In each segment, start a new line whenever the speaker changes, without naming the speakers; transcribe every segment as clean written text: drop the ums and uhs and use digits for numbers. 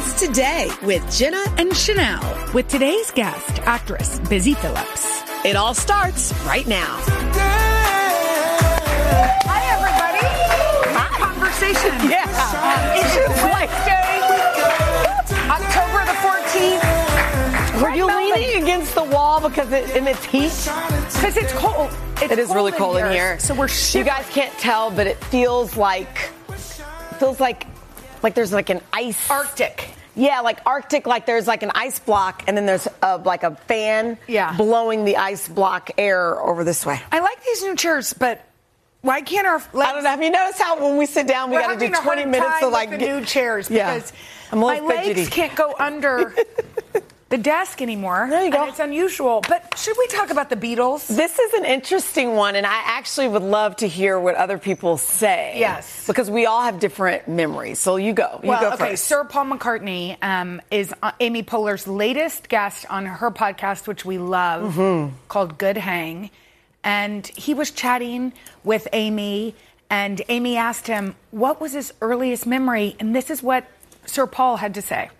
It's Today with Jenna and Chanel.
With today's guest, actress Busy Phillips.
It all starts right now.
Hi, everybody. Conversation.
Yeah.
It is Wednesday, October the 14th.
Were you leaning against the wall because it's heat?
Because it's cold.
It is really cold in here.
So we're
You guys can't tell, but it feels like there's like an ice.
Arctic.
Yeah, like Arctic, like there's like an ice block, and then there's like a fan blowing the ice block air over this way.
I like these new chairs, but why can't our legs...
I don't know. Have you noticed how when we sit down, we got to do 20 minutes to like
the new chairs because
I'm a
my
little fidgety.
legs can't go under the desk anymore.
There you go.
And it's unusual. But should we talk about the Beatles?
This is an interesting one, and I actually would love to hear what other people say.
Yes.
Because we all have different memories. So you go. You go first.
Sir Paul McCartney is Amy Poehler's latest guest on her podcast, which we love, called Good Hang. And he was chatting with Amy, and Amy asked him, what was his earliest memory? And this is what Sir Paul had to say.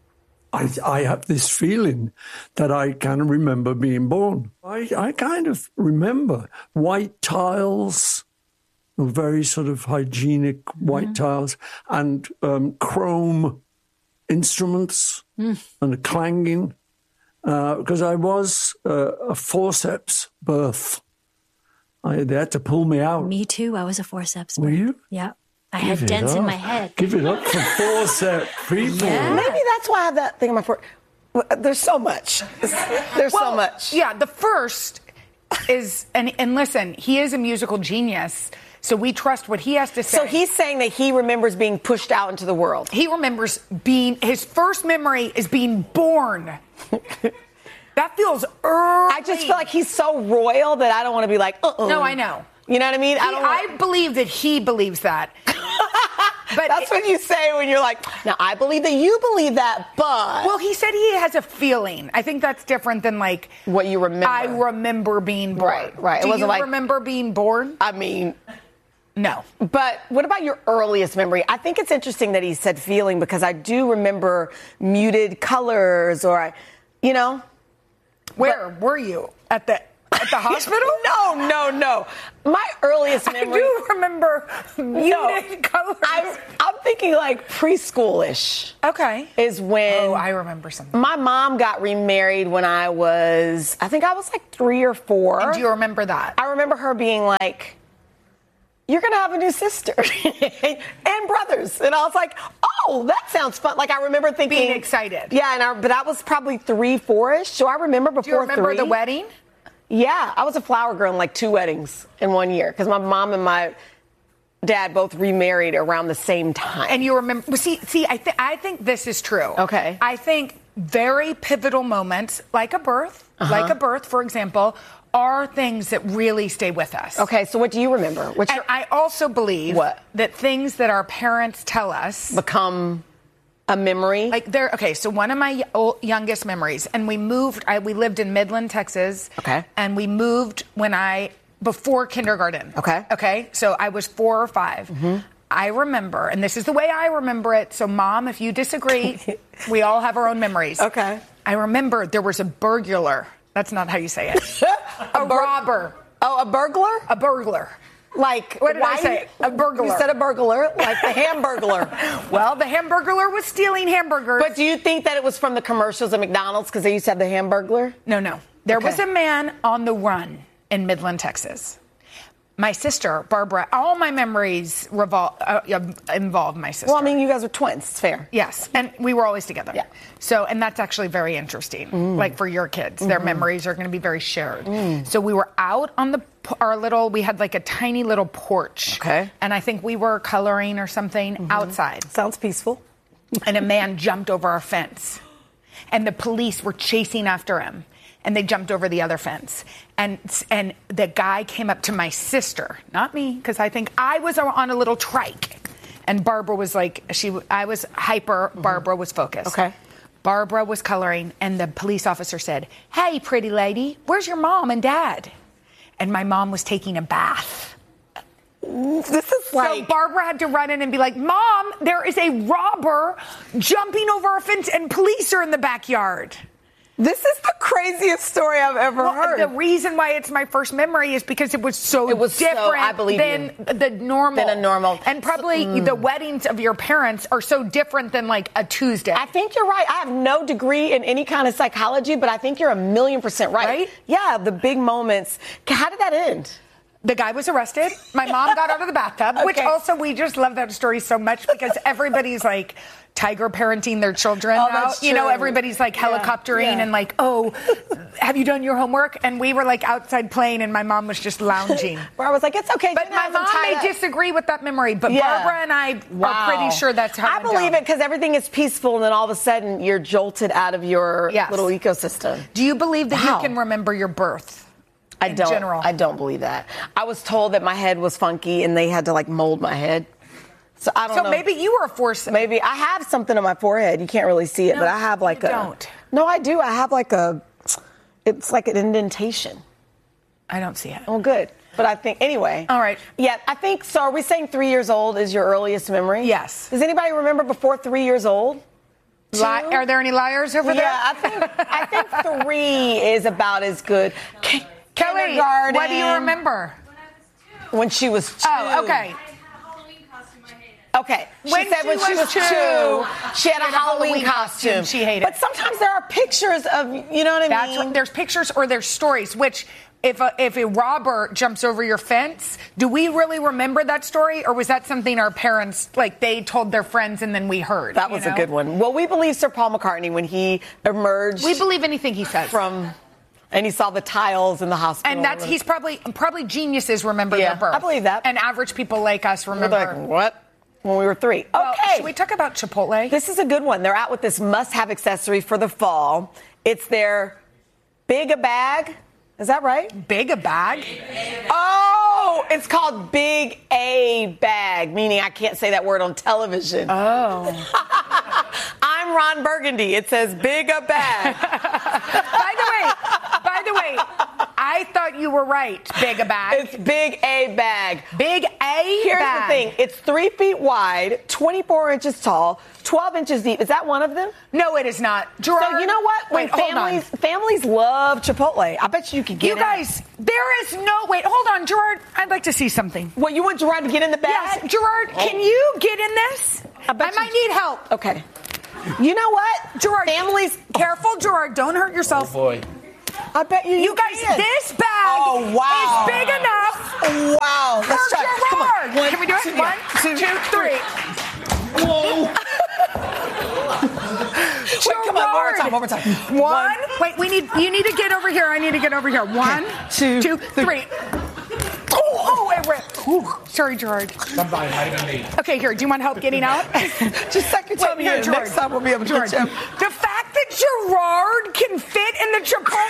I have this feeling that I kind of remember being born. I kind of remember white tiles, very sort of hygienic white tiles, and chrome instruments and a clanging, because I was a forceps birth. They had to pull me out.
Me too. I was a forceps.
Were you?
Yeah. I had dents in my head.
Give it up for forceps people.
Yeah.
Maybe that's why I have that thing on my forehead. There's so much. There's so much.
Yeah, the first is, and listen, he is a musical genius, so we trust what he has to say.
So he's saying that he remembers being pushed out into the world.
He remembers his first memory is being born. That feels early.
I just feel like he's so royal that I don't want to be like,
No, I know.
You know what I mean?
I believe that he believes that.
But that's what you say when you're like, now I believe that you believe that, but...
Well, he said he has a feeling. I think that's different than like...
What you remember.
I remember being born.
Right.
Do
It wasn't
you
like...
remember being born?
I mean...
No.
But what about your earliest memory? I think it's interesting that he said feeling because I do remember muted colors or, you know...
Where were you? At the hospital?
No. My earliest memory...
I do remember muted colors.
I'm thinking like preschoolish.
Okay.
Is when...
Oh, I remember something.
My mom got remarried when I was like 3 or 4.
And do you remember that?
I remember her being like, you're going to have a new sister and brothers. And I was like, oh, that sounds fun. Like, I remember thinking...
Being excited.
Yeah, but I was probably 3, 4-ish. So I remember before 3.
Do you remember the wedding?
Yeah, I was a flower girl in like 2 weddings in 1 year. Because my mom and my dad both remarried around the same time.
And you remember... See, I think this is true.
Okay.
I think very pivotal moments, like a birth, for example... are things that really stay with us.
Okay, so what do you remember?
I also believe that things that our parents tell us
become a memory.
Like so one of my youngest memories, and we lived in Midland, Texas.
Okay.
And we moved before kindergarten.
Okay.
Okay, so I was 4 or 5. Mm-hmm. I remember, and this is the way I remember it, so Mom, if you disagree, we all have our own memories.
Okay.
I remember there was a burglar. That's not how you say it. A robber.
Oh, a burglar?
A burglar.
Like,
what did I say? A burglar.
You said a burglar, like the Hamburglar.
Well, the Hamburglar was stealing hamburgers.
But do you think that it was from the commercials at McDonald's because they used to have the Hamburglar?
No. There was a man on the run in Midland, Texas. My sister, Barbara, all my memories involve my sister.
Well, I mean, you guys are twins. It's fair.
Yes, and we were always together.
Yeah.
So, and that's actually very interesting. Like for your kids, their memories are going to be very shared. So we were out on we had like a tiny little porch.
Okay.
And I think we were coloring or something outside.
Sounds peaceful.
And a man jumped over our fence. And the police were chasing after him. And they jumped over the other fence. And the guy came up to my sister, not me, because I think I was on a little trike. And Barbara was like, I was hyper, Barbara was focused.
Okay.
Barbara was coloring, and the police officer said, "Hey, pretty lady, where's your mom and dad?" And my mom was taking a bath.
This is like...
So Barbara had to run in and be like, Mom, there is a robber jumping over a fence and police are in the backyard.
This is the craziest story I've ever heard.
The reason why it's my first memory is because it was different
I believe
than the normal.
Than a normal.
And probably the weddings of your parents are so different than like a Tuesday.
I think you're right. I have no degree in any kind of psychology, but I think you're 1,000,000% right. Yeah, the big moments. How did that end?
The guy was arrested. My mom got out of the bathtub, which also we just love that story so much because everybody's like tiger parenting their children now.
That's true.
You know, everybody's like helicoptering and like, oh, have you done your homework? And we were like outside playing and my mom was just lounging.
Where I was like, it's okay.
But my mom may disagree with that memory, but Barbara and I are pretty sure that's how
I believe it because everything is peaceful and then all of a sudden you're jolted out of your little ecosystem.
Do you believe that you can remember your birth?
I don't believe that. I was told that my head was funky and they had to like mold my head. So I don't know.
So maybe you were a force.
Maybe I have something on my forehead. You can't really see it, but I have like
don't.
No, I do. I have like it's like an indentation.
I don't see it.
Oh, good. But I think, anyway.
All right.
Yeah, I think, so are we saying 3 years old is your earliest memory?
Yes.
Does anybody remember before 3 years old?
Are there any liars over there?
Yeah, I think 3 is about as good.
Kelly, what do you remember?
When she was 2.
Oh, okay.
Okay. She said when she was 2, she had a Halloween costume.
She hated.
But sometimes there are pictures of, you know what I mean?
There's pictures or there's stories, which if a robber jumps over your fence, do we really remember that story? Or was that something our parents, like they told their friends and then we heard?
That was a good one. Well, we believe Sir Paul McCartney when he emerged.
We believe anything he says.
And he saw the tiles in the hospital.
And he's probably geniuses remember their birth.
I believe that.
And average people like us remember.
We're like, what? When we were 3.
Well,
okay.
Should we talk about Chipotle?
This is a good one. They're out with this must-have accessory for the fall. It's their Big A Bag. Is that right?
Big A Bag?
Oh, it's called Big A Bag, meaning I can't say that word on television.
Oh.
I'm Ron Burgundy. It says Big A Bag.
By the way, I thought you were right. Big A Bag.
It's Big A Bag.
Big A Bag.
Here's the thing. It's 3 feet wide, 24 inches tall, 12 inches deep. Is that one of them?
No, it is not. Gerard,
so you know what? When families love Chipotle, I bet you could get it.
You guys, there is no... Wait, hold on, Gerard. I'd like to see something.
What, you want Gerard to get in the bag?
Yes. Gerard, can you get in this? I might need help.
Okay. You know what?
Gerard, families... Careful, Gerard. Don't hurt yourself.
Oh, boy.
I bet you
guys,
can.
This bag is big enough.
Wow. Let's
for
try.
Gerard.
Come on.
Can we do it? 1, 2, 3.
Whoa.
Wait, come on, one more time.
1. Wait, you need to get over here. I need to get over here. 1, 2, 3. Oh, it ripped. Ooh, sorry, Gerard.
Somebody might have been me.
Okay, here. Do you want help getting out?
Just suck your tummy in. Next time we'll be able to get you.
The fact that Gerard can fit in the Chipotle.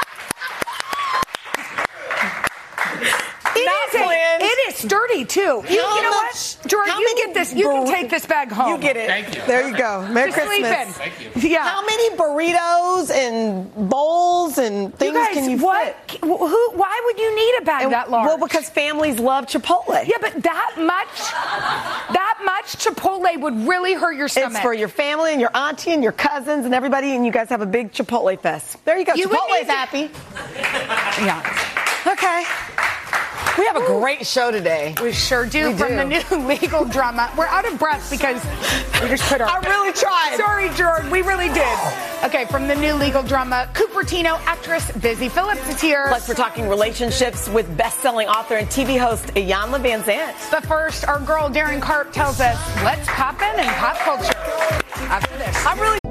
It is sturdy, too. You know what? Gerard, you get this. You can take this bag home.
You get it.
Thank you.
There you go. Merry Christmas.
Thank you.
Yeah.
How many burritos and bowls and things can you fit?
Why would you need a bag that large?
Well, because families love Chipotle.
Yeah, but that much Chipotle would really hurt your stomach.
It's for your family and your auntie and your cousins and everybody, and you guys have a big Chipotle fest. There you go. Chipotle's happy.
Yeah.
Okay. We have a great show today.
We sure do. From the new legal drama. We're out of breath because we just put our...
I really tried.
Sorry, Gerard. We really did. Okay, from the new legal drama, Cupertino actress Busy Phillips is here.
Plus, we're talking relationships with best-selling author and TV host Iyanla Vanzant.
But first, our girl Darren Karp tells us, let's pop in and pop culture. After this.
I'm really...